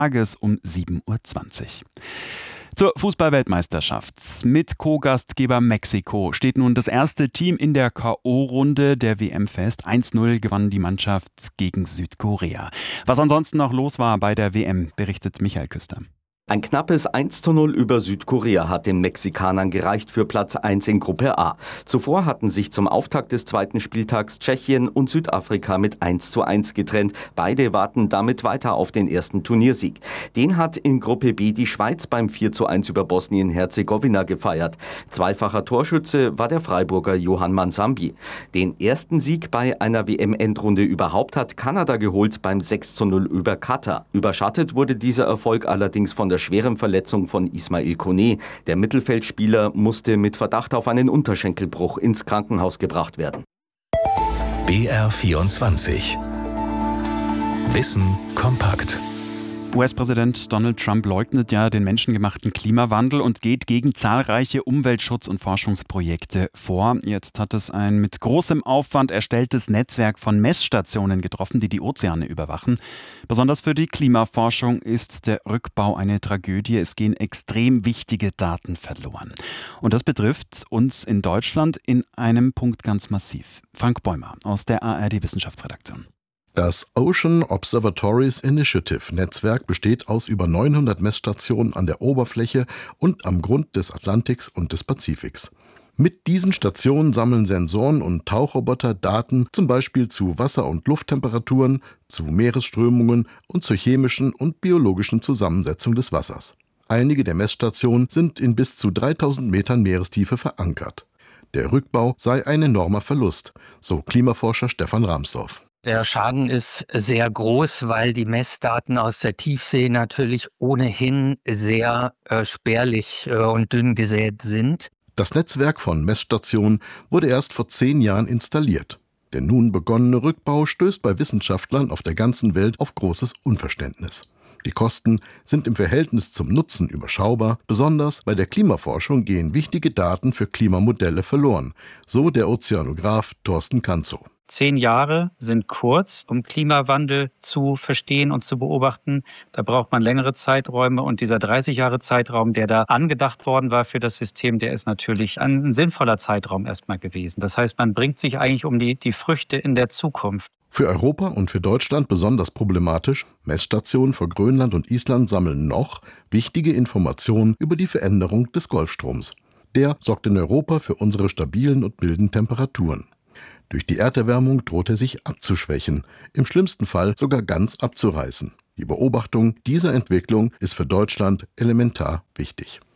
Tages um 7:20 Uhr. Zur Fußball-Weltmeisterschaft. Mit Co-Gastgeber Mexiko steht nun das erste Team in der K.O.-Runde der WM fest. 1:0 gewann die Mannschaft gegen Südkorea. Was ansonsten noch los war bei der WM, berichtet Michael Küster. Ein knappes 1:0 über Südkorea hat den Mexikanern gereicht für Platz 1 in Gruppe A. Zuvor hatten sich zum Auftakt des zweiten Spieltags Tschechien und Südafrika mit 1:1 getrennt. Beide warten damit weiter auf den ersten Turniersieg. Den hat in Gruppe B die Schweiz beim 4:1 über Bosnien-Herzegowina gefeiert. Zweifacher Torschütze war der Freiburger Johann Mansambi. Den ersten Sieg bei einer WM-Endrunde überhaupt hat Kanada geholt beim 6:0 über Katar. Überschattet wurde dieser Erfolg allerdings von der schweren Verletzung von Ismail Koné. Der Mittelfeldspieler musste mit Verdacht auf einen Unterschenkelbruch ins Krankenhaus gebracht werden. BR24 Wissen kompakt. US-Präsident Donald Trump leugnet ja den menschengemachten Klimawandel und geht gegen zahlreiche Umweltschutz- und Forschungsprojekte vor. Jetzt hat es ein mit großem Aufwand erstelltes Netzwerk von Messstationen getroffen, die die Ozeane überwachen. Besonders für die Klimaforschung ist der Rückbau eine Tragödie. Es gehen extrem wichtige Daten verloren. Und das betrifft uns in Deutschland in einem Punkt ganz massiv. Frank Bäumer aus der ARD-Wissenschaftsredaktion. Das Ocean Observatories Initiative Netzwerk besteht aus über 900 Messstationen an der Oberfläche und am Grund des Atlantiks und des Pazifiks. Mit diesen Stationen sammeln Sensoren und Tauchroboter Daten zum Beispiel zu Wasser- und Lufttemperaturen, zu Meeresströmungen und zur chemischen und biologischen Zusammensetzung des Wassers. Einige der Messstationen sind in bis zu 3000 Metern Meerestiefe verankert. Der Rückbau sei ein enormer Verlust, so Klimaforscher Stefan Rahmsdorf. Der Schaden ist sehr groß, weil die Messdaten aus der Tiefsee natürlich ohnehin sehr spärlich und dünn gesät sind. Das Netzwerk von Messstationen wurde erst vor 10 Jahren installiert. Der nun begonnene Rückbau stößt bei Wissenschaftlern auf der ganzen Welt auf großes Unverständnis. Die Kosten sind im Verhältnis zum Nutzen überschaubar. Besonders bei der Klimaforschung gehen wichtige Daten für Klimamodelle verloren, so der Ozeanograph Thorsten Kanzow. 10 Jahre sind kurz, um Klimawandel zu verstehen und zu beobachten. Da braucht man längere Zeiträume und dieser 30 Jahre Zeitraum, der da angedacht worden war für das System, der ist natürlich ein sinnvoller Zeitraum erstmal gewesen. Das heißt, man bringt sich eigentlich um die Früchte in der Zukunft. Für Europa und für Deutschland besonders problematisch. Messstationen vor Grönland und Island sammeln noch wichtige Informationen über die Veränderung des Golfstroms. Der sorgt in Europa für unsere stabilen und milden Temperaturen. Durch die Erderwärmung droht er sich abzuschwächen, im schlimmsten Fall sogar ganz abzureißen. Die Beobachtung dieser Entwicklung ist für Deutschland elementar wichtig.